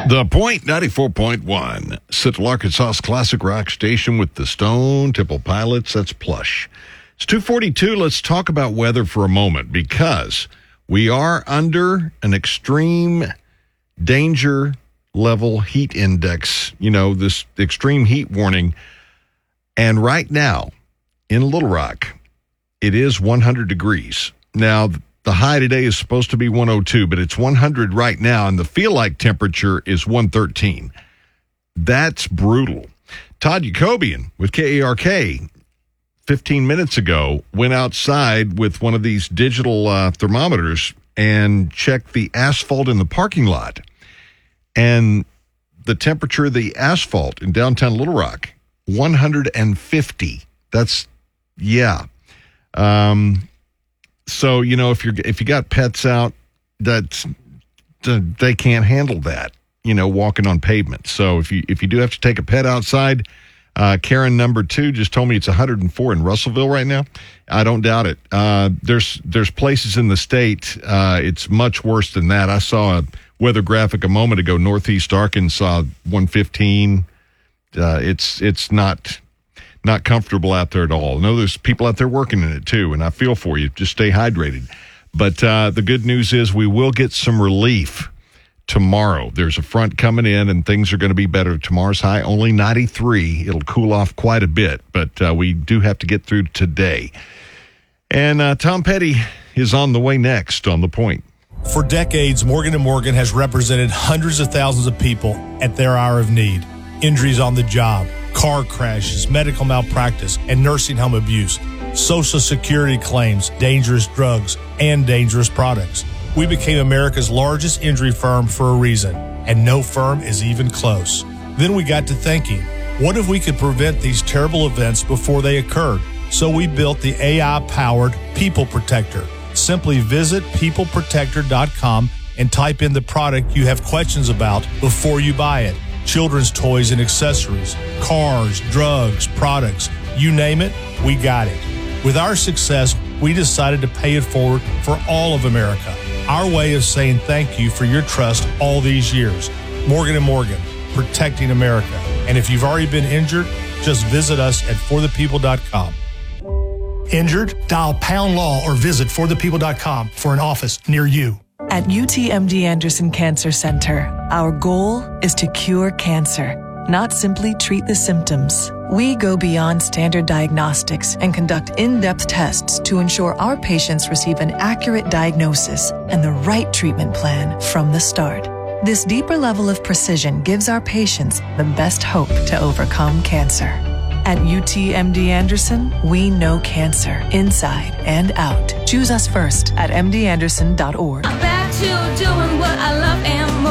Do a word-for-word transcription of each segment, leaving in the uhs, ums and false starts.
The Point ninety-four point one, Central Arkansas's classic rock station with the Stone Temple Pilots. That's plush. It's two forty-two. Let's talk about weather for a moment because we are under an extreme danger level heat index, you know, this extreme heat warning. And right now in Little Rock, it is one hundred degrees. Now, the high today is supposed to be one oh two, but it's one hundred right now, and the feel-like temperature is one thirteen. That's brutal. Todd Yacobian with K A R K fifteen minutes ago went outside with one of these digital uh, thermometers and checked the asphalt in the parking lot. And the temperature of the asphalt in downtown Little Rock, one hundred fifty. That's, yeah. Um... So, you know, if you're if you got pets out, that's they can't handle that, you know, walking on pavement. So if you if you do have to take a pet outside, uh, Karen number two just told me it's one hundred four in Russellville right now. I don't doubt it. Uh, there's there's places in the state uh, it's much worse than that. I saw a weather graphic a moment ago. Northeast Arkansas one fifteen. Uh, it's it's not. Not comfortable out there at all. I know there's people out there working in it too, and I feel for you. Just stay hydrated. But uh, the good news is we will get some relief tomorrow. There's a front coming in, and things are going to be better. Tomorrow's high only ninety-three. It'll cool off quite a bit, but uh, we do have to get through today. And uh, Tom Petty is on the way next on The Point. For decades, Morgan and Morgan has represented hundreds of thousands of people at their hour of need. Injuries on the job, car crashes, medical malpractice, and nursing home abuse, Social Security claims, dangerous drugs, and dangerous products. We became America's largest injury firm for a reason, and no firm is even close. Then we got to thinking, what if we could prevent these terrible events before they occurred? So we built the A I-powered People Protector. Simply visit people protector dot com and type in the product you have questions about before you buy it. Children's toys and accessories, cars, drugs, products, you name it, we got it. With our success, we decided to pay it forward for all of America. Our way of saying thank you for your trust all these years. Morgan and Morgan, protecting America. And if you've already been injured, just visit us at for the people dot com. Injured? Dial pound law or visit for the people dot com for an office near you. At U T M D Anderson Cancer Center, our goal is to cure cancer, not simply treat the symptoms. We go beyond standard diagnostics and conduct in-depth tests to ensure our patients receive an accurate diagnosis and the right treatment plan from the start. This deeper level of precision gives our patients the best hope to overcome cancer. At U T M D Anderson, we know cancer inside and out. Choose us first at m d anderson dot org. I'm back to doing what I love and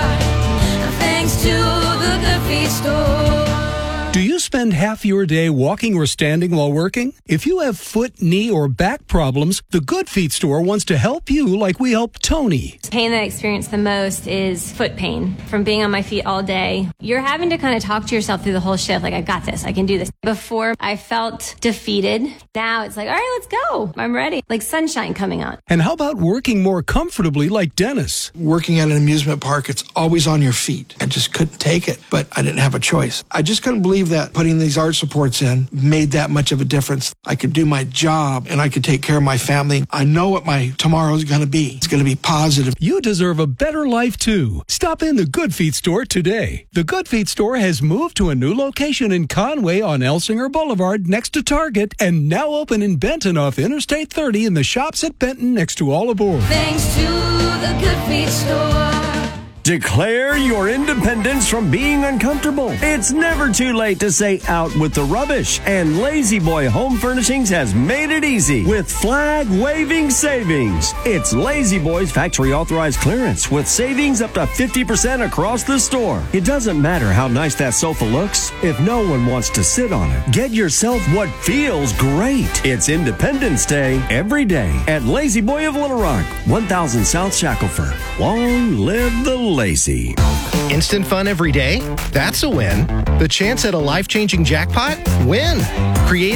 more, thanks to the Good Feet Store. Do you spend half your day walking or standing while working? If you have foot, knee, or back problems, the Good Feet Store wants to help you like we help Tony. The pain that I experience the most is foot pain from being on my feet all day. You're having to kind of talk to yourself through the whole shift, like, I got this, I can do this. Before, I felt defeated. Now it's like, all right, let's go. I'm ready. Like sunshine coming on. And how about working more comfortably like Dennis? Working at an amusement park, it's always on your feet. I just couldn't take it, but I didn't have a choice. I just couldn't believe that putting these arch supports in made that much of a difference. I could do my job and I could take care of my family. I know what my tomorrow is going to be. It's going to be positive. You deserve a better life too. Stop in the Good Feet Store today. The Good Feet Store has moved to a new location in Conway on Elsinger Boulevard next to Target and now open in Benton off Interstate thirty in the shops at Benton next to All Aboard. Thanks to the Good Feet Store. Declare your independence from being uncomfortable. It's never too late to say out with the rubbish. And Lazy Boy Home Furnishings has made it easy with flag-waving savings. It's Lazy Boy's factory authorized clearance with savings up to fifty percent across the store. It doesn't matter how nice that sofa looks if no one wants to sit on it. Get yourself what feels great. It's Independence Day every day at Lazy Boy of Little Rock, one thousand South Shackelford. Long live the Lazy. Instant fun every day? That's a win. The chance at a life-changing jackpot? Win. Create